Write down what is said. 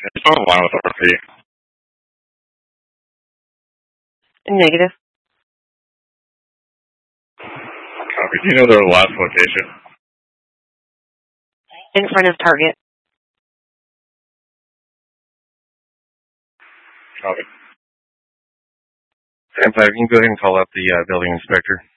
It's on the line with RP. Negative. Copy. Do you know their last location? In front of Target. Copy. 10-5, you can go ahead and call up the building inspector.